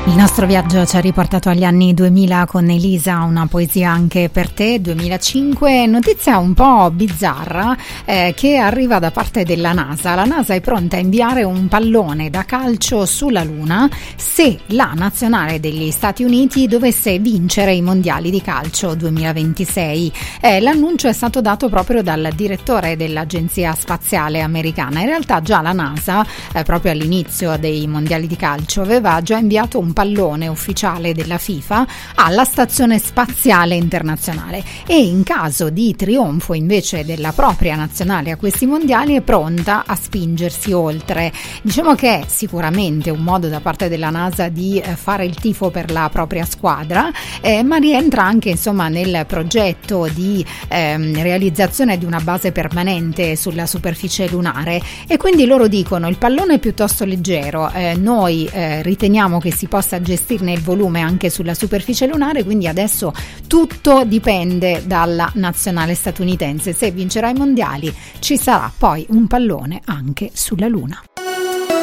Il nostro viaggio ci ha riportato agli anni 2000 con Elisa, una poesia anche per te, 2005, notizia un po' bizzarra che arriva da parte della NASA. La NASA è pronta a inviare un pallone da calcio sulla Luna se la nazionale degli Stati Uniti dovesse vincere i mondiali di calcio 2026. L'annuncio è stato dato proprio dal direttore dell'Agenzia Spaziale Americana. In realtà già la NASA, proprio all'inizio dei mondiali di calcio, aveva già inviato un pallone ufficiale della FIFA alla Stazione Spaziale Internazionale e in caso di trionfo invece della propria nazionale a questi mondiali è pronta a spingersi oltre. Diciamo che è sicuramente un modo da parte della NASA di fare il tifo per la propria squadra, ma rientra anche insomma nel progetto di realizzazione di una base permanente sulla superficie lunare, e quindi loro dicono il pallone è piuttosto leggero, noi riteniamo che si possa gestirne il volume anche sulla superficie lunare, quindi adesso tutto dipende dalla nazionale statunitense. Se vincerà i mondiali ci sarà poi un pallone anche sulla Luna.